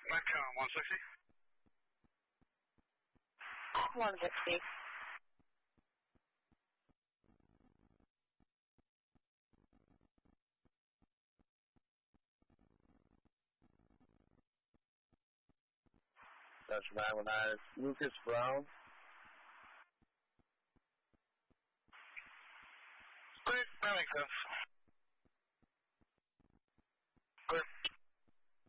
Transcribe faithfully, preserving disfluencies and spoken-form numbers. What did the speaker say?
Backcom, one sixty. one sixty. That's nine one nine. Lucas Brown. Great, that makes sense.